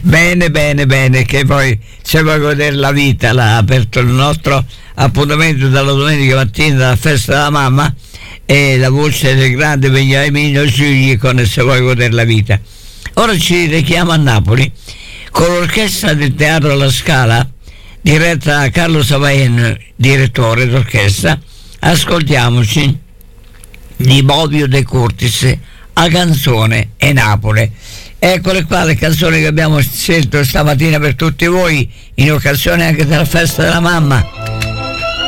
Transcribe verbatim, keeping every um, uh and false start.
Bene, bene, bene, che poi se vuoi godere la vita, l'ha aperto il nostro appuntamento dalla domenica mattina dalla festa della mamma e la voce del grande Beniamino Gigli con Se vuoi godere la vita. Ora ci richiamo a Napoli con l'orchestra del Teatro alla Scala, diretta da Carlo Savain, direttore d'orchestra. Ascoltiamoci di Bovio De Curtis, A canzone e Napoli. Eccole qua le canzoni che abbiamo scelto stamattina per tutti voi, in occasione anche della festa della mamma.